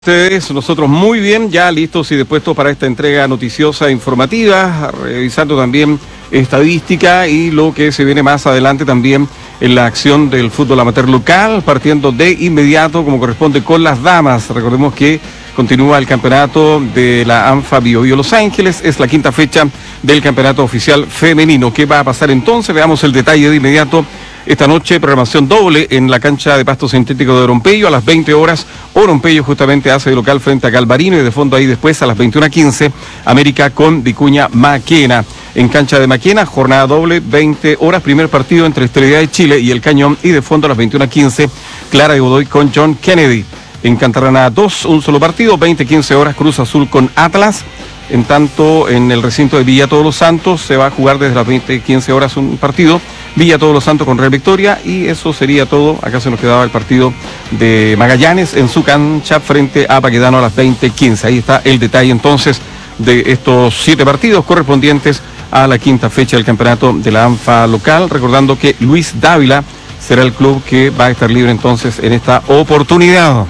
Ustedes, nosotros muy bien, ya listos y dispuestos para esta entrega noticiosa e informativa, revisando también estadística y lo que se viene más adelante también en la acción del fútbol amateur local, partiendo de inmediato como corresponde con las damas. Recordemos que continúa el campeonato de la ANFA Biobío Los Ángeles, es la quinta fecha del campeonato oficial femenino. ¿Qué va a pasar entonces? Veamos el detalle de inmediato. Esta noche, programación doble en la cancha de pasto sintético de Orompello a las 20 horas. Orompello justamente hace de local frente a Galvarino y de fondo ahí después a las 21:15, América con Vicuña Maquena. En cancha de Maquena, jornada doble, 20 horas, primer partido entre Estrella de Chile y El Cañón y de fondo a las 21:15, Clara de Godoy con John Kennedy. En Cantarana 2, un solo partido, 20:15 horas, Cruz Azul con Atlas. En tanto, en el recinto de Villa Todos los Santos se va a jugar desde las 20:15 horas un partido. Villa Todos los Santos con Real Victoria y eso sería todo. Acá se nos quedaba el partido de Magallanes en su cancha frente a Baquedano a las 20:15. Ahí está el detalle entonces de estos 7 partidos correspondientes a la quinta fecha del campeonato de la ANFA local. Recordando que Luis Dávila será el club que va a estar libre entonces en esta oportunidad.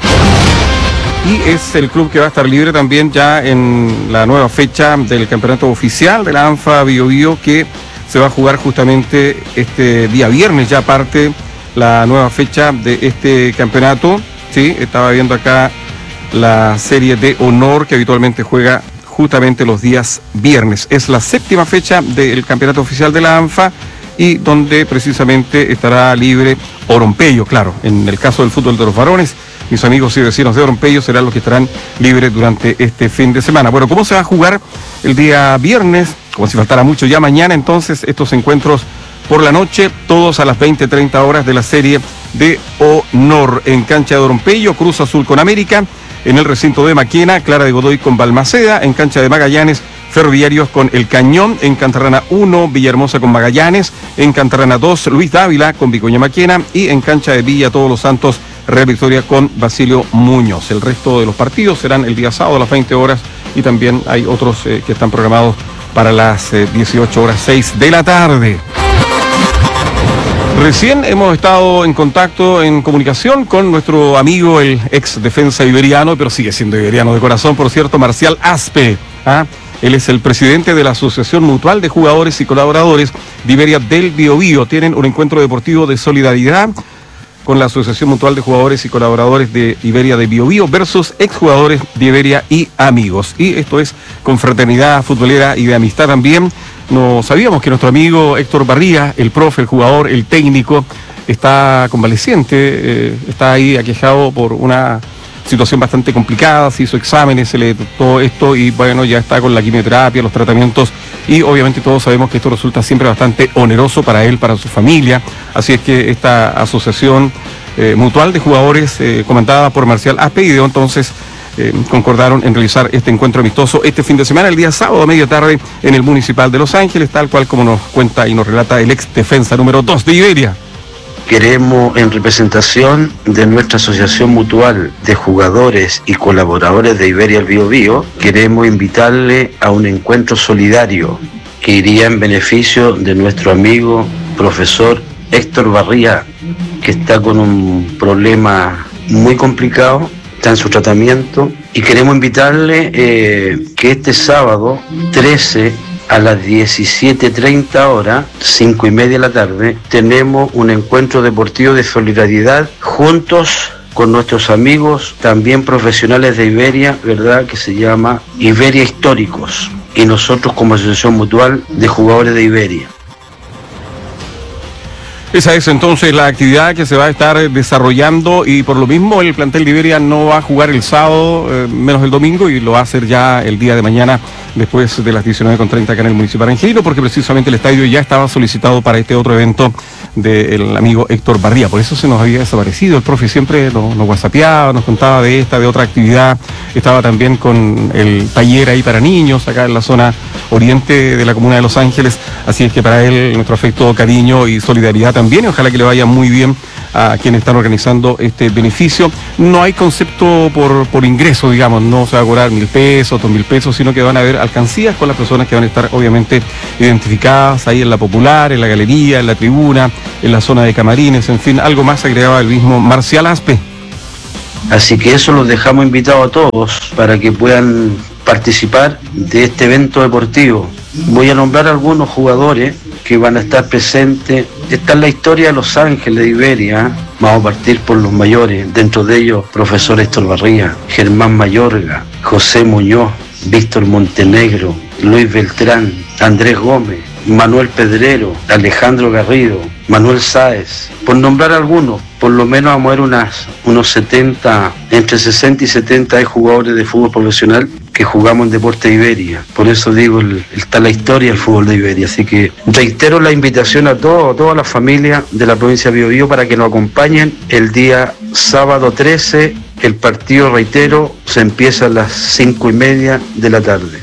Y es el club que va a estar libre también ya en la nueva fecha del campeonato oficial de la ANFA Biobío, que se va a jugar justamente este día viernes. Ya parte la nueva fecha de este campeonato. Sí, estaba viendo acá la serie de honor que habitualmente juega justamente los días viernes. Es la 7ª fecha del campeonato oficial de la ANFA y donde precisamente estará libre Orompello. Claro, en el caso del fútbol de los varones, mis amigos y vecinos de Orompello serán los que estarán libres durante este fin de semana. Bueno, ¿cómo se va a jugar el día viernes? Como si faltara mucho ya mañana, entonces, estos encuentros por la noche, todos a las 20:30 horas de la serie de honor. En cancha de Orompello, Cruz Azul con América. En el recinto de Maquena, Clara de Godoy con Balmaceda. En cancha de Magallanes, Ferroviarios con El Cañón. En Cantarana 1, Villahermosa con Magallanes. En Cantarana 2, Luis Dávila con Vicuña Maquena. Y en cancha de Villa Todos los Santos, Real Victoria con Basilio Muñoz. El resto de los partidos serán el día sábado a las 20 horas y también hay otros que están programados para las 18 horas 6 de la tarde. Recién hemos estado en contacto, en comunicación con nuestro amigo, el ex defensa iberiano, pero sigue siendo iberiano de corazón, por cierto, Marcial Aspe. Él es el presidente de la Asociación Mutual de Jugadores y Colaboradores de Iberia del Biobío. Tienen un encuentro deportivo de solidaridad con la Asociación Mutual de Jugadores y Colaboradores de Iberia de Biobío versus exjugadores de Iberia y amigos. Y esto es con fraternidad futbolera y de amistad también. No sabíamos que nuestro amigo Héctor Barría, el profe, el jugador, el técnico, está convaleciente, está ahí aquejado por una situación bastante complicada, se hizo exámenes, se le todo esto y bueno, ya está con la quimioterapia, los tratamientos y obviamente todos sabemos que esto resulta siempre bastante oneroso para él, para su familia, así es que esta asociación mutual de jugadores comentada por Marcial Aspe y entonces concordaron en realizar este encuentro amistoso este fin de semana, el día sábado a media tarde en el Municipal de Los Ángeles, tal cual como nos cuenta y nos relata el ex defensa número 2 de Iberia. Queremos, en representación de nuestra asociación mutual de jugadores y colaboradores de Iberia el Biobío, queremos invitarle a un encuentro solidario que iría en beneficio de nuestro amigo profesor Héctor Barría, que está con un problema muy complicado, está en su tratamiento, y queremos invitarle que este sábado 13 a las 17:30 horas, 5:30 de la tarde, tenemos un encuentro deportivo de solidaridad juntos con nuestros amigos, también profesionales de Iberia, ¿verdad? Que se llama Iberia Históricos, y nosotros como Asociación Mutual de Jugadores de Iberia. Esa es entonces la actividad que se va a estar desarrollando y por lo mismo el plantel de Iberia no va a jugar el sábado, menos el domingo, y lo va a hacer ya el día de mañana después de las 19:30 acá en el Municipal Angelino, porque precisamente el estadio ya estaba solicitado para este otro evento del amigo Héctor Barría. Por eso se nos había desaparecido. El profe siempre nos whatsappeaba, nos contaba de esta, de otra actividad. Estaba también con el taller ahí para niños acá en la zona oriente de la comuna de Los Ángeles. Así es que para él nuestro afecto, cariño y solidaridad también. Y ojalá que le vaya muy bien a quienes están organizando este beneficio. No hay concepto por ingreso, digamos, no se va a cobrar 1.000 pesos, 2.000 pesos, sino que van a haber alcancías con las personas que van a estar obviamente identificadas ahí en la popular, en la galería, en la tribuna, en la zona de camarines, en fin, algo más agregaba el mismo Marcial Aspe. Así que eso los dejamos invitados a todos para que puedan participar de este evento deportivo. Voy a nombrar algunos jugadores que van a estar presentes. Está en la historia de Los Ángeles de Iberia. Vamos a partir por los mayores, dentro de ellos profesor Héctor Barría, Germán Mayorga, José Muñoz, Víctor Montenegro, Luis Beltrán, Andrés Gómez, Manuel Pedrero, Alejandro Garrido, Manuel Sáez, por nombrar algunos. Por lo menos vamos a ver unos 70, entre 60 y 70 de jugadores de fútbol profesional que jugamos en Deporte de Iberia. Por eso digo, está la historia del fútbol de Iberia. Así que reitero la invitación a toda la familia de la provincia de Biobío para que nos acompañen el día sábado 13. El partido, reitero, se empieza a las 5:30 de la tarde.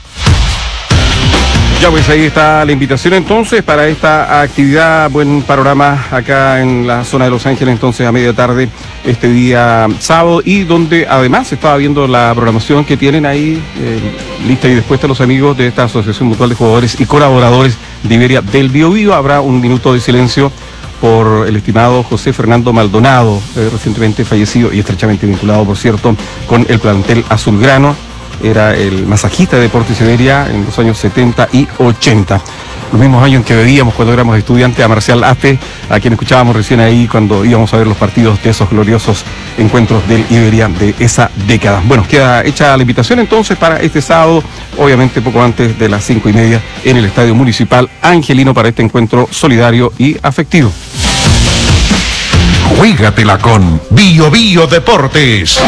Ya pues ahí está la invitación entonces para esta actividad, buen panorama acá en la zona de Los Ángeles entonces a media tarde este día sábado, y donde además estaba viendo la programación que tienen ahí lista y dispuesta los amigos de esta Asociación Mutual de Jugadores y Colaboradores de Iberia del Biobío. Habrá un minuto de silencio por el estimado José Fernando Maldonado, recientemente fallecido y estrechamente vinculado, por cierto, con el plantel azulgrano. Era el masajista de Deportes Iberia en los años 70 y 80. Los mismos años en que bebíamos cuando éramos estudiantes a Marcial Aste, a quien escuchábamos recién ahí cuando íbamos a ver los partidos de esos gloriosos encuentros del Iberia de esa década. Bueno, queda hecha la invitación entonces para este sábado, obviamente poco antes de las 5:30 en el Estadio Municipal Angelino, para este encuentro solidario y afectivo. Juégatela con Biobío Deportes.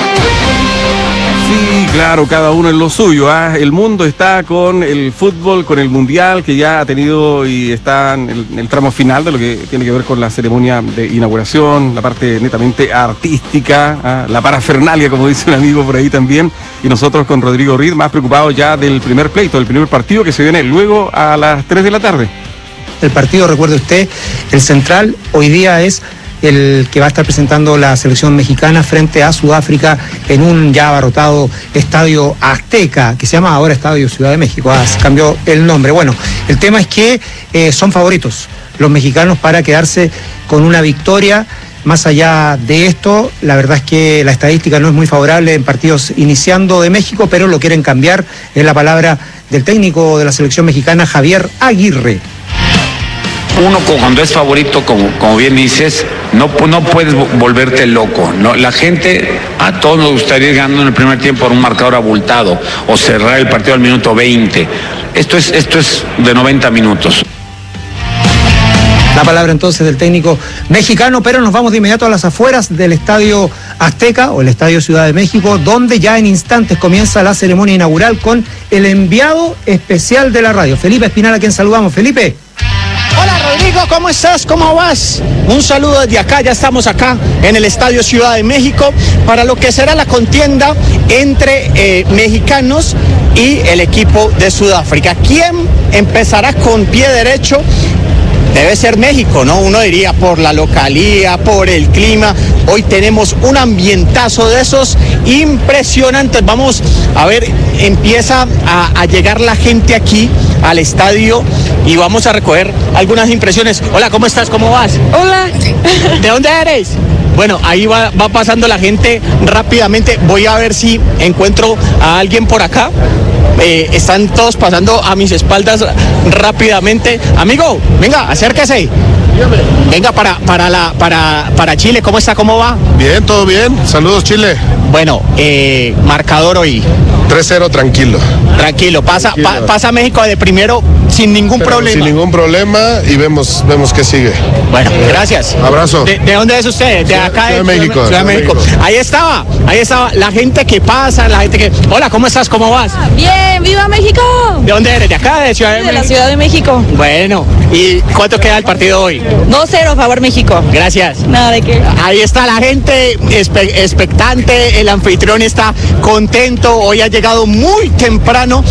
Sí, claro, cada uno en lo suyo. El mundo está con el fútbol, con el mundial que ya ha tenido y está en el tramo final de lo que tiene que ver con la ceremonia de inauguración, la parte netamente artística, la parafernalia, como dice un amigo por ahí también. Y nosotros con Rodrigo Reed más preocupados ya del primer pleito, del primer partido que se viene luego a las 3 de la tarde. El partido, recuerde usted, el central hoy día es el que va a estar presentando la selección mexicana frente a Sudáfrica en un ya abarrotado Estadio Azteca, que se llama ahora Estadio Ciudad de México, se cambió el nombre. Bueno, el tema es que son favoritos los mexicanos para quedarse con una victoria. Más allá de esto, la verdad es que la estadística no es muy favorable en partidos iniciando de México, pero lo quieren cambiar, es la palabra del técnico de la selección mexicana, Javier Aguirre. Uno cuando es favorito, como bien dices, no puedes volverte loco. No, la gente, a todos nos gustaría ir ganando en el primer tiempo por un marcador abultado o cerrar el partido al minuto 20. Esto es de 90 minutos. La palabra entonces del técnico mexicano, pero nos vamos de inmediato a las afueras del Estadio Azteca o el Estadio Ciudad de México, donde ya en instantes comienza la ceremonia inaugural con el enviado especial de la radio, Felipe Espinal, a quien saludamos. Felipe. Hola Rodrigo, ¿cómo estás? ¿Cómo vas? Un saludo desde acá, ya estamos acá en el Estadio Ciudad de México para lo que será la contienda entre mexicanos y el equipo de Sudáfrica. ¿Quién empezará con pie derecho? Debe ser México, ¿no? Uno diría por la localía, por el clima. Hoy tenemos un ambientazo de esos impresionantes. Vamos a ver, empieza a llegar la gente aquí al estadio y vamos a recoger algunas impresiones. Hola, ¿cómo estás? ¿Cómo vas? Hola. ¿De dónde eres? Bueno, ahí va pasando la gente rápidamente. Voy a ver si encuentro a alguien por acá. Están todos pasando a mis espaldas rápidamente. Amigo, venga, acérquese. Venga para Chile, ¿cómo está? ¿Cómo va? Bien, todo bien. Saludos, Chile. Bueno, marcador hoy. 3-0, tranquilo. Tranquilo, pasa México de primero sin ningún problema. Sin ningún problema y vemos qué sigue. Bueno, gracias. Abrazo. ¿De dónde es usted? De acá Ciudad de México. Ciudad de México. Ahí estaba la gente que pasa, la gente que... Hola, ¿cómo estás? ¿Cómo vas? Bien, ¡viva México! ¿De dónde eres? ¿De acá? ¿De Ciudad de México? De la Ciudad de México. Bueno, ¿y cuánto queda el partido hoy? 2-0, favor México. Gracias. Nada de qué. Ahí está la gente expectante, el anfitrión está contento, hoy ha llegado muy temprano.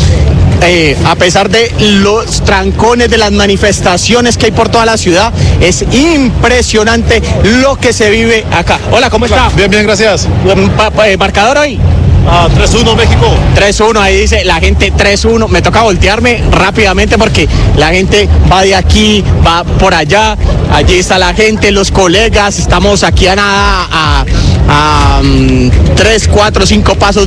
A pesar de los trancones, de las manifestaciones que hay por toda la ciudad, es impresionante lo que se vive acá. Hola, ¿cómo está? Bien, gracias. ¿Marcador hoy? 3-1 México. 3-1, ahí dice la gente 3-1. Me toca voltearme rápidamente porque la gente va de aquí, va por allá. Allí está la gente, los colegas. Estamos aquí a nada a 3, 4, 5 pasos